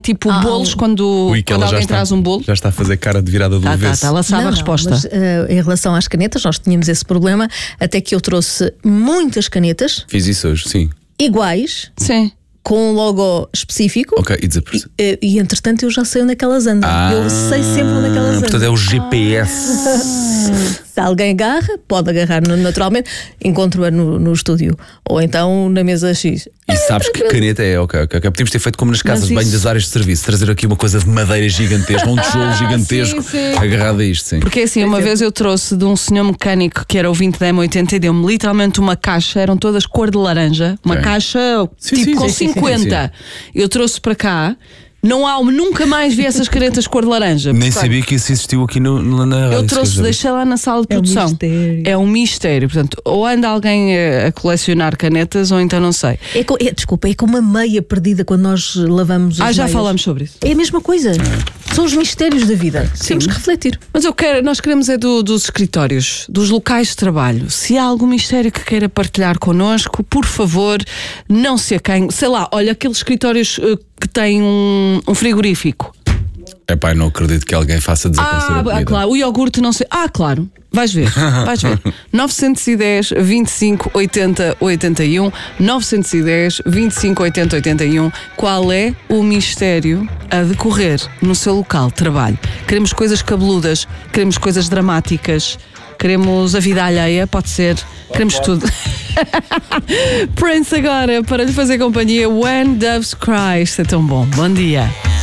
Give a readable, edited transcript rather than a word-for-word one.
Tipo bolos, quando alguém traz um bolo. Já está a fazer cara de virada do avesso. Ela sabe a resposta. Mas, em relação às canetas, nós tínhamos esse problema, até que eu trouxe muitas canetas. Fiz isso hoje, sim. Iguais. Sim. Com um logo específico. Ok, e desapareceu. E entretanto eu já sei onde é que elas andam. Eu sei sempre onde é que elas andam. Portanto é o GPS. Se alguém agarra, pode agarrar naturalmente, encontro-a no estúdio. Ou então na mesa X. E sabes que caneta é, ok. Podíamos ter feito como nas casas de banho das áreas de serviço, trazer aqui uma coisa de madeira gigantesca, um tijolo gigantesco sim. agarrado a isto, sim. Porque assim, uma vez eu trouxe de um senhor mecânico que era ouvinte da M80 e deu-me literalmente uma caixa, eram todas cor de laranja, uma caixa com 50. Eu trouxe para cá. Nunca mais vi essas canetas cor de laranja. Nem sabia que isso existiu aqui na rádio. Eu trouxe, deixei lá na sala de produção. É um mistério. Portanto, ou anda alguém a colecionar canetas, ou então não sei. Desculpa, é como uma meia perdida quando nós lavamos os já meias. falamos sobre isso. É a mesma coisa. São os mistérios da vida. Temos que refletir. Mas nós queremos dos escritórios, dos locais de trabalho. Se há algum mistério que queira partilhar connosco, por favor, não se acanhe. Sei lá, olha, aqueles escritórios que têm um frigorífico. Epá, não acredito que alguém faça desaparecer a comida. Claro, o iogurte não sei. Claro, vais ver. 910 25 80 81 910 25 80 81. Qual é o mistério a decorrer no seu local de trabalho? Queremos coisas cabeludas, queremos coisas dramáticas, queremos a vida alheia, pode ser, queremos tudo. Prince agora, para lhe fazer companhia, When Doves Cry. Isto é tão bom. Bom dia.